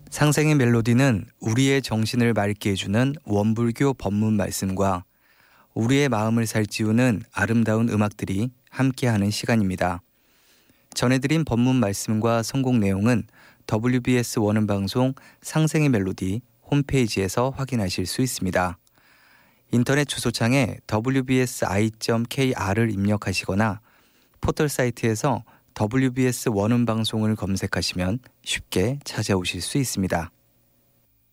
상생의 멜로디는 우리의 정신을 맑게 해주는 원불교 법문 말씀과 우리의 마음을 살찌우는 아름다운 음악들이 함께하는 시간입니다. 전해드린 법문 말씀과 선곡 내용은 WBS 원음방송 상생의 멜로디 홈페이지에서 확인하실 수 있습니다. 인터넷 주소창에 wbsi.kr을 입력하시거나 포털 사이트에서 WBS 원음방송을 검색하시면 쉽게 찾아오실 수 있습니다.